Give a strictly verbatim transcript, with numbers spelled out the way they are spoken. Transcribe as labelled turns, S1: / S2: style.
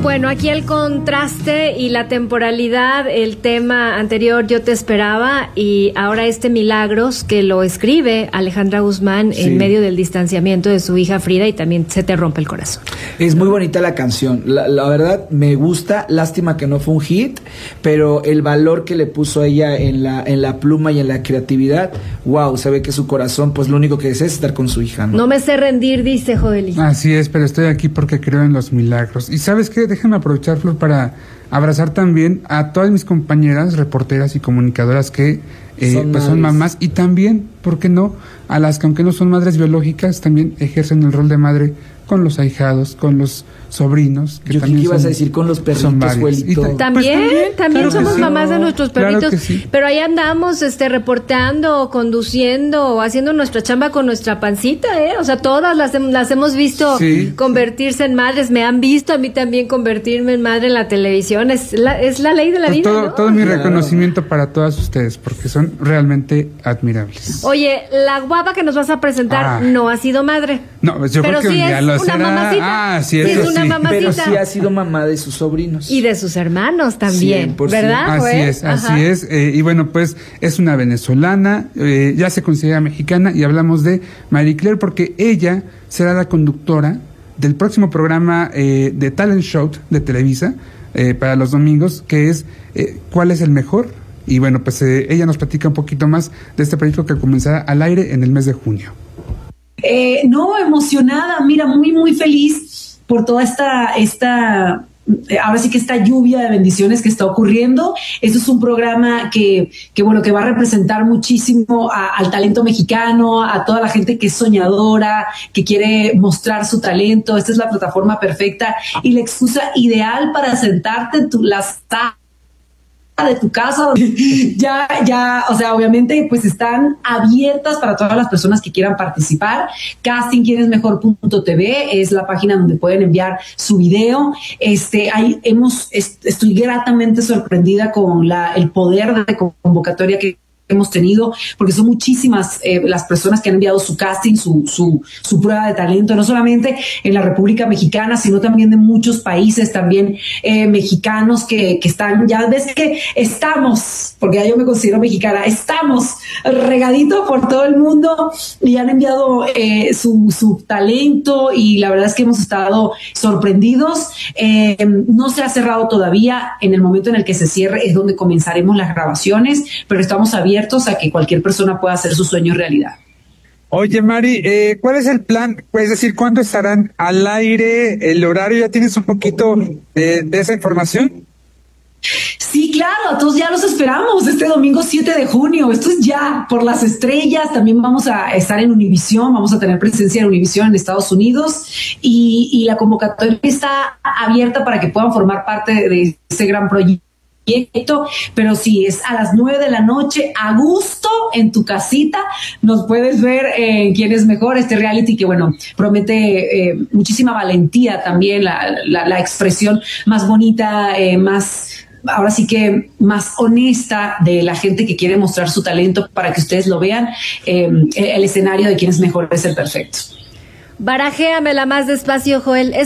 S1: Bueno, aquí el contraste y la temporalidad, el tema anterior Yo te esperaba y ahora este Milagros que lo escribe Alejandra Guzmán sí. en medio del distanciamiento de su hija Frida y también se te rompe el corazón.
S2: Es muy bonita la canción, la, la verdad me gusta, lástima que no fue un hit, pero el valor que le puso ella en la, en la pluma y en la creatividad, wow, se ve que su corazón pues lo único que desea es estar con su hija, ¿no?
S1: No me sé rendir, dice Joeli.
S3: Así es, pero estoy aquí porque creo en los milagros. ¿Y sabes qué? Déjame aprovechar, Flor, para abrazar también a todas mis compañeras reporteras y comunicadoras que eh, son, pues son mamás y también, ¿por qué no? A las que aunque no son madres biológicas también ejercen el rol de madre con los ahijados, con los sobrinos.
S2: Que Yo creo que ibas a decir con los perritos, Juelito.
S1: Ta- también, pues también, también claro somos sí. mamás de nuestros perritos, claro sí. pero ahí andamos este, reporteando, conduciendo, haciendo nuestra chamba con nuestra pancita, ¿eh? O sea, todas las, las hemos visto sí. convertirse en madres, me han visto a mí también convertirme en madre en la televisión, es la, es la ley de la
S3: pues
S1: vida,
S3: todo,
S1: ¿no?
S3: todo mi claro. reconocimiento para todas ustedes, porque son realmente admirables.
S1: Oye, la guapa que nos vas a presentar ah. no ha sido madre.
S3: No, yo
S1: pero
S3: creo que
S1: sí
S3: ya
S1: es
S3: lo
S1: una
S3: será.
S1: mamacita.
S3: Ah, cierto,
S1: sí es una
S3: sí.
S1: mamacita.
S2: Pero sí ha sido mamá de sus sobrinos.
S1: Y de sus hermanos también, cien por ciento. ¿Verdad?
S3: Así
S1: Joel?
S3: es, así Ajá. es. Eh, y bueno, pues es una venezolana, eh, ya se considera mexicana y hablamos de Marie Claire porque ella será la conductora del próximo programa eh, de Talent Show de Televisa eh, para los domingos, que es eh, ¿cuál es el mejor? Y bueno, pues eh, ella nos platica un poquito más de este proyecto que comenzará al aire en el mes de junio.
S4: Eh, no, emocionada, mira, muy, muy feliz por toda esta, esta, ahora sí que esta lluvia de bendiciones que está ocurriendo. Esto es un programa que, que bueno, que va a representar muchísimo a, al talento mexicano, a toda la gente que es soñadora, que quiere mostrar su talento. Esta es la plataforma perfecta y la excusa ideal para sentarte en tu, las de tu casa, ya, ya, o sea, obviamente, pues están abiertas para todas las personas que quieran participar. Casting quién es mejor punto t v es la página donde pueden enviar su video. Este, ahí hemos, est- estoy gratamente sorprendida con la, el poder de convocatoria que hemos tenido, porque son muchísimas eh, las personas que han enviado su casting, su, su, su prueba de talento, no solamente en la República Mexicana, sino también de muchos países, también eh, mexicanos que, que están, ya ves que estamos, porque ya yo me considero mexicana, estamos regaditos por todo el mundo y han enviado eh, su, su talento y la verdad es que hemos estado sorprendidos. Eh, no se ha cerrado todavía, en el momento en el que se cierre es donde comenzaremos las grabaciones, pero estamos abiertos a que cualquier persona pueda hacer su sueño realidad.
S3: Oye, Mari, eh, ¿cuál es el plan? Es decir, ¿cuándo estarán al aire? ¿El horario? ¿Ya tienes un poquito de, de esa información?
S4: Sí, claro, todos ya los esperamos este domingo siete de junio. Esto es ya por las estrellas. También vamos a estar en Univisión, vamos a tener presencia en Univisión en Estados Unidos y, y la convocatoria está abierta para que puedan formar parte de ese gran proyecto. Pero sí, es a las nueve de la noche, a gusto, en tu casita, nos puedes ver en Quién es Mejor, este reality que, bueno, promete eh, muchísima valentía también, la, la, la expresión más bonita, eh, más, ahora sí que más honesta de la gente que quiere mostrar su talento para que ustedes lo vean. Eh, el escenario de Quién es Mejor es el perfecto.
S1: Barajéamela más despacio, Joel.